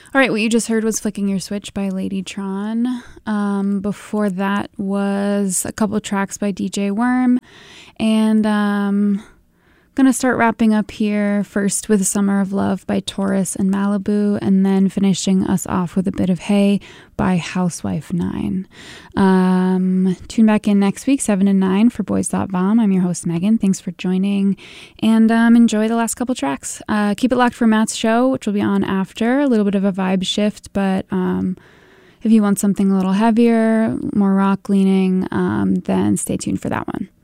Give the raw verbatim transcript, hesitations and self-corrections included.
All right, what you just heard was Flicking Your Switch by Ladytron. Um, before that was a couple tracks by D J Worm. And um, I'm going to start wrapping up here first with Summer of Love by Taurus and Malibu, and then finishing us off with a bit of Hey by Housewife nine. Um, tune back in next week, seven to nine for Boys Dot Bomb. I'm your host, Megan. Thanks for joining, and um, enjoy the last couple tracks. Uh, keep it locked for Matt's show, which will be on after. A little bit of a vibe shift, but um, if you want something a little heavier, more rock leaning, um, then stay tuned for that one.